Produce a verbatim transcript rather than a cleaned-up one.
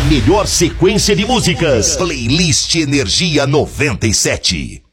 A melhor sequência de músicas. Playlist Energia noventa e sete.